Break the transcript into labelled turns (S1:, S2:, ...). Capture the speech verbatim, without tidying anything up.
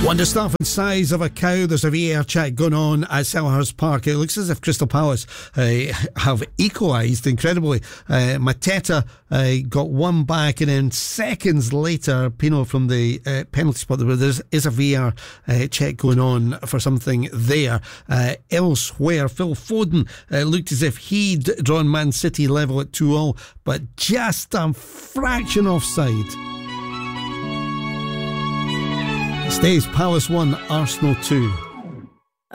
S1: Wonder stuff and size of a cow. There's a V A R check going on at Selhurst Park. It looks as if Crystal Palace uh, have equalised incredibly. Uh, Mateta uh, got one back, and then seconds later, Pino from the uh, penalty spot. There is a V A R uh, check going on for something there. Uh, elsewhere, Phil Foden uh, looked as if he'd drawn Man City level at two all, but just a fraction offside. Stays Palace one, Arsenal two.